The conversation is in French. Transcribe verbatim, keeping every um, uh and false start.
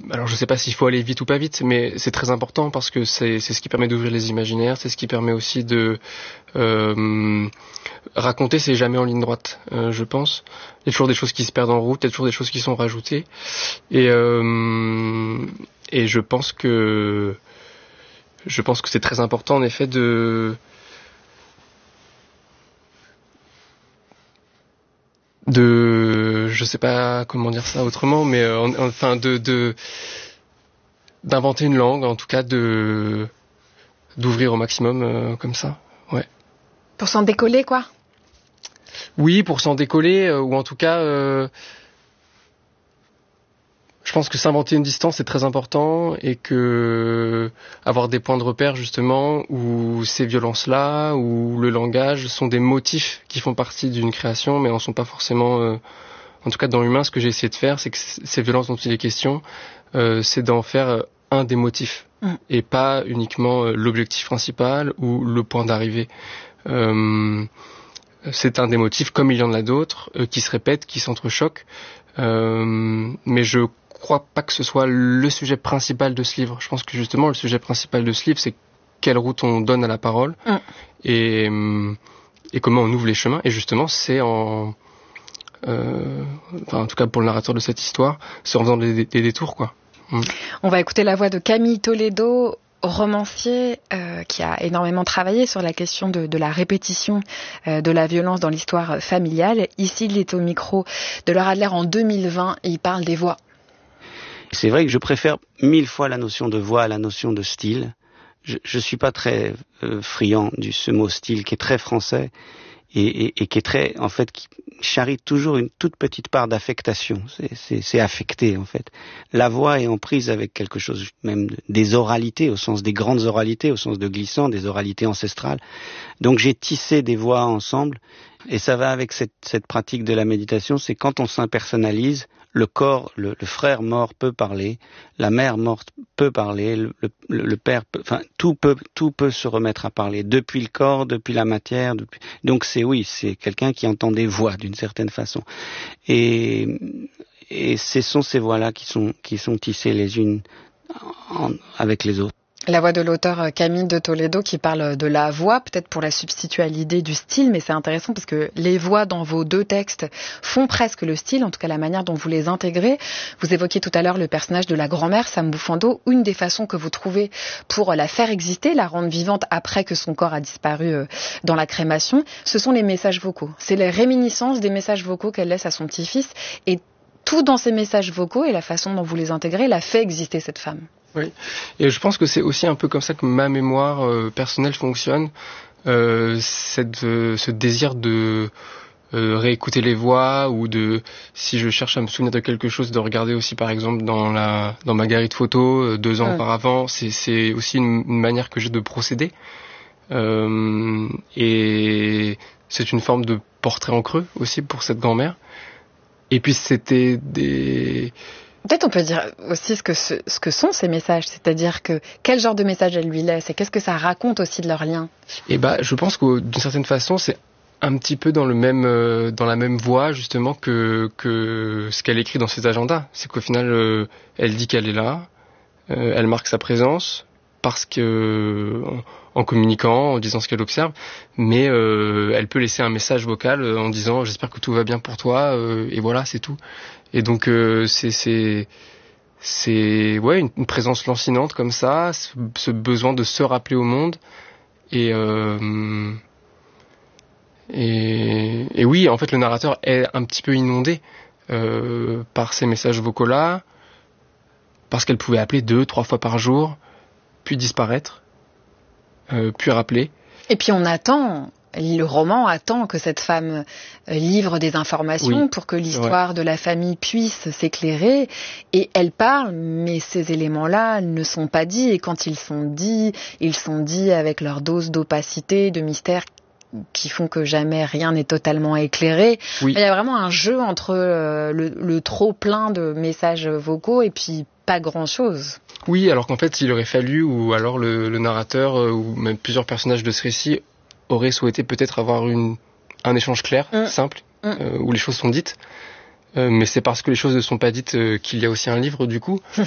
alors je sais pas s'il faut aller vite ou pas vite, mais c'est très important parce que c'est, c'est ce qui permet d'ouvrir les imaginaires, c'est ce qui permet aussi de euh, raconter, c'est jamais en ligne droite, euh, je pense. Il y a toujours des choses qui se perdent en route, il y a toujours des choses qui sont rajoutées, et euh, et je pense que je pense que c'est très important en effet de de je sais pas comment dire ça autrement, mais euh, enfin de de d'inventer une langue, en tout cas de d'ouvrir au maximum euh, comme ça, ouais. Pour s'en décoller, quoi. Oui, pour s'en décoller, euh, ou en tout cas, euh, je pense que s'inventer une distance c'est très important, et que avoir des points de repère justement où ces violences-là, où le langage sont des motifs qui font partie d'une création, mais en sont pas forcément. Euh, en tout cas, dans Humain, ce que j'ai essayé de faire, c'est que ces violences dont il est question, euh, c'est d'en faire un des motifs, mmh. et pas uniquement euh, l'objectif principal ou le point d'arrivée. Euh, c'est un des motifs, comme il y en a d'autres, euh, qui se répètent, qui s'entrechoquent, euh, mais je crois pas que ce soit le sujet principal de ce livre. Je pense que justement le sujet principal de ce livre, c'est quelle route on donne à la parole, mmh. et, et comment on ouvre les chemins. Et justement, c'est en, euh, enfin, en tout cas pour le narrateur de cette histoire, c'est en faisant des, des détours, quoi. Mmh. On va écouter la voix de Camille Toledo, romancier euh, qui a énormément travaillé sur la question de, de la répétition euh, de la violence dans l'histoire familiale. Ici, il est au micro de Laure Adler en deux mille vingt et il parle des voix. C'est vrai que je préfère mille fois la notion de voix à la notion de style. Je, je suis pas très euh, friand de ce mot style qui est très français et, et, et qui est très, en fait, qui charrie toujours une toute petite part d'affectation. C'est, c'est, c'est affecté, en fait. La voix est en prise avec quelque chose, même des oralités, au sens des grandes oralités, au sens de glissant, des oralités ancestrales. Donc j'ai tissé des voix ensemble, et ça va avec cette, cette pratique de la méditation, c'est quand on s'impersonnalise, le corps, le, le frère mort peut parler, la mère morte peut parler, le, le, le père peut, enfin tout peut, tout peut se remettre à parler, depuis le corps, depuis la matière, depuis... donc c'est oui, c'est quelqu'un qui entend des voix d'une certaine façon, et, et ce sont ces voix-là qui sont, qui sont tissées les unes en, avec les autres. La voix de l'auteur Camille de Toledo qui parle de la voix, peut-être pour la substituer à l'idée du style, mais c'est intéressant parce que les voix dans vos deux textes font presque le style, en tout cas la manière dont vous les intégrez. Vous évoquiez tout à l'heure le personnage de la grand-mère, Sam Bouffando. Une des façons que vous trouvez pour la faire exister, la rendre vivante après que son corps a disparu dans la crémation, ce sont les messages vocaux. C'est les réminiscences des messages vocaux qu'elle laisse à son petit-fils, et tout dans ces messages vocaux et la façon dont vous les intégrez la fait exister cette femme. Oui, et je pense que c'est aussi un peu comme ça que ma mémoire euh, personnelle fonctionne, euh, cette, euh, ce désir de euh, réécouter les voix, ou de, si je cherche à me souvenir de quelque chose, de regarder aussi par exemple dans la dans ma galerie de photos euh, deux ans mmh. auparavant. C'est, c'est aussi une, une manière que j'ai de procéder, euh, et c'est une forme de portrait en creux aussi pour cette grand-mère. Et puis c'était des... Peut-être on peut dire aussi ce que, ce, ce que sont ces messages, c'est-à-dire que quel genre de message elle lui laisse et qu'est-ce que ça raconte aussi de leur lien. Et bah, je pense que d'une certaine façon, c'est un petit peu dans le même, euh, dans la même voie justement que que ce qu'elle écrit dans ses agendas. C'est qu'au final, euh, elle dit qu'elle est là, euh, elle marque sa présence parce que en, en communiquant, en disant ce qu'elle observe, mais euh, elle peut laisser un message vocal en disant j'espère que tout va bien pour toi, euh, et voilà, c'est tout. Et donc euh, c'est c'est c'est ouais une, une présence lancinante comme ça, ce, ce besoin de se rappeler au monde, et euh, et, et oui, en fait le narrateur est un petit peu inondé euh, par ces messages vocaux là, parce qu'elle pouvait appeler deux trois fois par jour, puis disparaître, euh, puis rappeler. Et puis on attend. Le roman attend que cette femme livre des informations oui, pour que l'histoire ouais. de la famille puisse s'éclairer. Et elle parle, mais ces éléments-là ne sont pas dits. Et quand ils sont dits, ils sont dits avec leur dose d'opacité, de mystère qui font que jamais rien n'est totalement éclairé. Oui. Il y a vraiment un jeu entre le, le trop plein de messages vocaux et puis pas grand-chose. Oui, alors qu'en fait, il aurait fallu, ou alors le, le narrateur, ou même plusieurs personnages de ce récit aurait souhaité peut-être avoir une, un échange clair, mmh. simple, mmh. Euh, où les choses sont dites. Euh, mais c'est parce que les choses ne sont pas dites euh, qu'il y a aussi un livre, du coup.